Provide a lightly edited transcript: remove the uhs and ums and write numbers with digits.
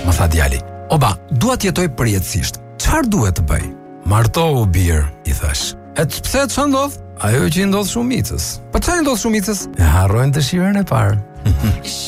Më tha djali: "Oba, dua të jetoj përjetësisht. Çfarë duhet të bëj?" "Martohu bir", I thash. Pse ç'o ndodh?" "Ajo që I ndodh shumicës." "Po çfarë I ndodh shumicës?" "E harrojnë dëshirën e parë."